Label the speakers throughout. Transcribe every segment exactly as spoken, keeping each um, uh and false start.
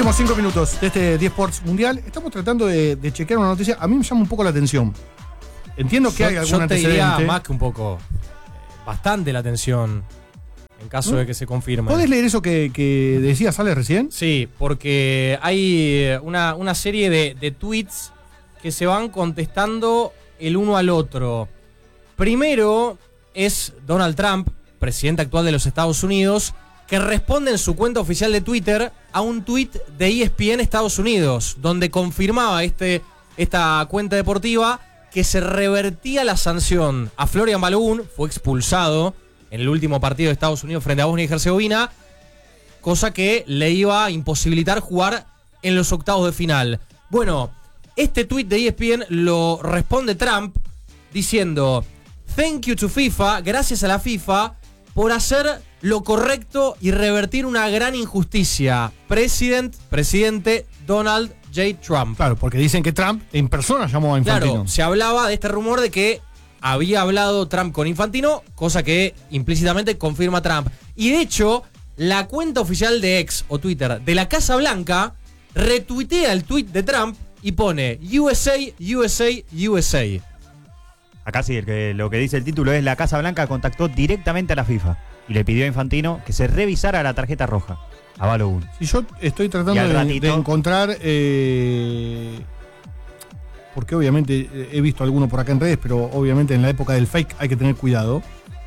Speaker 1: Últimos cinco minutos de este diez Sports Mundial. Estamos tratando de, de chequear una noticia. A mí me llama un poco la atención. Entiendo que
Speaker 2: yo,
Speaker 1: hay algún
Speaker 2: yo te
Speaker 1: antecedente.
Speaker 2: diría más que un poco. Bastante la atención. En caso ¿Mm? de que se confirme.
Speaker 1: ¿Podés leer eso que, que decía Sale recién?
Speaker 2: Sí, porque hay una, una serie de, de tweets que se van contestando el uno al otro. Primero es Donald Trump, presidente actual de los Estados Unidos, que responde en su cuenta oficial de Twitter a un tweet de E S P N Estados Unidos, donde confirmaba este, esta cuenta deportiva que se revertía la sanción a Florian Balogun, fue expulsado en el último partido de Estados Unidos frente a Bosnia y Herzegovina, cosa que le iba a imposibilitar jugar en los octavos de final. Bueno, este tuit de E S P N lo responde Trump diciendo: "Thank you to FIFA", gracias a la FIFA por hacer lo correcto y revertir una gran injusticia. President, presidente Donald J. Trump.
Speaker 1: Claro, porque dicen que Trump en persona llamó a Infantino.
Speaker 2: Claro, se hablaba de este rumor de que había hablado Trump con Infantino, cosa que implícitamente confirma Trump. Y de hecho, la cuenta oficial de X o Twitter de la Casa Blanca retuitea el tweet de Trump y pone U S A, U S A, U S A.
Speaker 3: Acá sí, el que, lo que dice el título es: la Casa Blanca contactó directamente a la FIFA y le pidió a Infantino que se revisara la tarjeta roja a Balogun.
Speaker 1: Y yo estoy tratando de, ratito, de encontrar, eh, porque obviamente he visto alguno por acá en redes, pero obviamente en la época del fake hay que tener cuidado.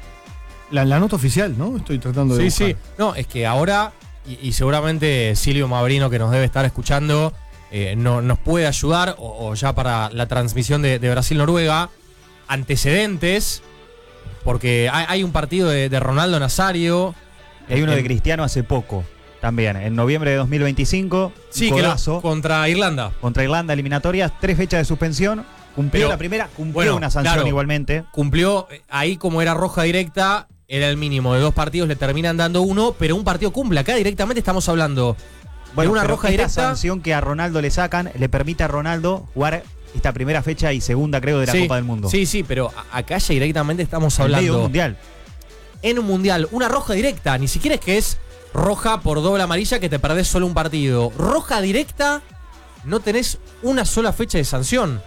Speaker 1: La, la nota oficial, ¿no? Estoy tratando de
Speaker 2: Sí, buscar. sí. No, es que ahora, y, y seguramente Silvio Mabrino, que nos debe estar escuchando, eh, no, nos puede ayudar, o, o ya para la transmisión de, de Brasil-Noruega, antecedentes, porque hay, hay un partido de, de Ronaldo Nazario.
Speaker 3: Y hay uno en, de Cristiano hace poco, también, en noviembre de dos mil veinticinco.
Speaker 2: Sí, que lo, contra Irlanda.
Speaker 3: Contra Irlanda, eliminatorias, tres fechas de suspensión. Cumplió Pero, la primera, cumplió bueno, una sanción claro, igualmente.
Speaker 2: Cumplió, ahí como era roja directa, era el mínimo de dos partidos, le terminan dando uno, pero un partido cumple. Acá directamente estamos hablando
Speaker 3: bueno,
Speaker 2: de una roja
Speaker 3: esta
Speaker 2: directa.
Speaker 3: La sanción que a Ronaldo le sacan le permite a Ronaldo jugar esta primera fecha y segunda, creo, de la
Speaker 2: sí,
Speaker 3: Copa del Mundo.
Speaker 2: Sí, sí, pero acá ya directamente estamos hablando. En
Speaker 3: medio de un mundial.
Speaker 2: En un mundial, una roja directa, ni siquiera es que es roja por doble amarilla que te perdés solo un partido. Roja directa, no tenés una sola fecha de sanción.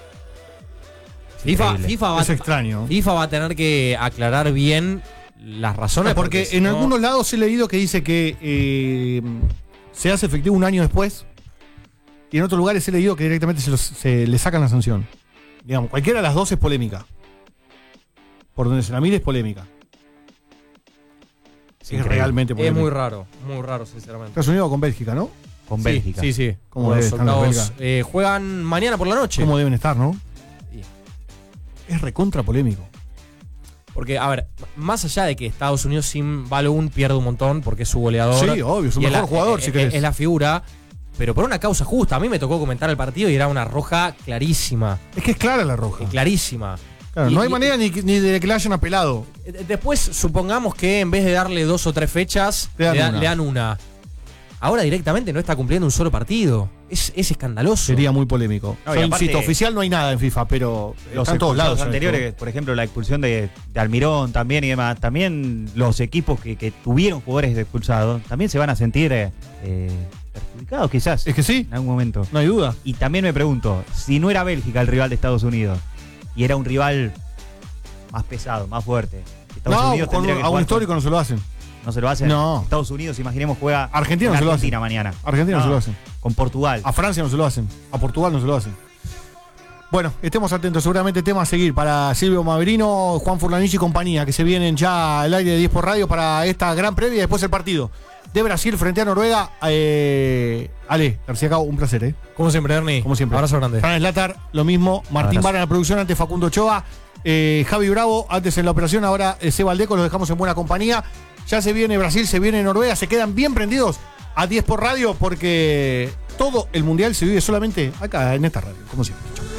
Speaker 2: FIFA, FIFA, va,
Speaker 1: es extraño.
Speaker 2: FIFA va a tener que aclarar bien las razones.
Speaker 1: No, porque, porque en no... algunos lados he leído que dice que eh, se hace efectivo un año después. Y en otros lugares he leído que directamente se, los, se le sacan la sanción. Digamos, cualquiera de las dos es polémica. Por donde se la mire es polémica. Es, es realmente polémica.
Speaker 2: Es muy raro, muy raro, sinceramente.
Speaker 1: Estados Unidos con Bélgica, ¿no?
Speaker 3: Con
Speaker 2: sí,
Speaker 3: Bélgica.
Speaker 2: Sí, sí.
Speaker 1: ¿Cómo deben estar los belgas?
Speaker 2: Eh, juegan mañana por la noche.
Speaker 1: ¿Cómo deben estar, no? Sí. Es recontra polémico.
Speaker 2: Porque, a ver, más allá de que Estados Unidos sin Balogun pierde un montón porque es su goleador.
Speaker 1: Sí, obvio, es un mejor
Speaker 2: la,
Speaker 1: jugador,
Speaker 2: es,
Speaker 1: si querés.
Speaker 2: Es la figura. Pero por una causa justa. A mí me tocó comentar el partido y era una roja clarísima.
Speaker 1: Es que es clara la roja.
Speaker 2: Clarísima.
Speaker 1: Claro,
Speaker 2: y,
Speaker 1: no hay
Speaker 2: y,
Speaker 1: manera ni, ni de que la hayan apelado.
Speaker 2: Después, supongamos que en vez de darle dos o tres fechas, le dan, le, da, una. le dan una. Ahora directamente no está cumpliendo un solo partido. Es, es escandaloso.
Speaker 1: Sería muy polémico.
Speaker 3: No,
Speaker 1: Yo insisto, oficial no hay nada en FIFA, pero
Speaker 3: los
Speaker 1: están todos lados
Speaker 3: anteriores, por ejemplo, la expulsión de, de Almirón también y demás, también los equipos que, que tuvieron jugadores expulsados, también se van a sentir eh, eh, perjudicados quizás.
Speaker 1: Es que sí.
Speaker 3: En algún momento.
Speaker 1: No hay duda.
Speaker 3: Y también me pregunto, si no era Bélgica el rival de Estados Unidos y era un rival más pesado, más fuerte, Estados
Speaker 1: no,
Speaker 3: Unidos
Speaker 1: con,
Speaker 3: que
Speaker 1: a un histórico
Speaker 3: con...
Speaker 1: no se lo hacen.
Speaker 3: ¿No se lo hacen?
Speaker 1: No.
Speaker 3: Estados Unidos, imaginemos, juega
Speaker 1: Argentina
Speaker 3: con
Speaker 1: no se
Speaker 3: Argentina
Speaker 1: lo hacen.
Speaker 3: mañana.
Speaker 1: Argentina no, no se lo hacen.
Speaker 3: Con Portugal.
Speaker 1: A Francia no se lo hacen. A Portugal no se lo hacen. Bueno, estemos atentos. Seguramente tema a seguir para Silvio Mabrino, Juan Furlanich y compañía, que se vienen ya al aire de diez por radio para esta gran previa y después el partido de Brasil frente a Noruega. Eh, Ale, García Cao, un placer, ¿eh?
Speaker 2: Como siempre, Ernie.
Speaker 1: Como siempre.
Speaker 2: Abrazo grande.
Speaker 1: Fran Slatar, lo mismo. Martín Vara en la producción, antes Facundo Ochoa. Eh, Javi Bravo, antes en la operación, ahora eh, Seba Aldeco, los dejamos en buena compañía. Ya se viene Brasil, se viene Noruega, se quedan bien prendidos a diez por radio porque todo el mundial se vive solamente acá en esta radio, como siempre. Chau.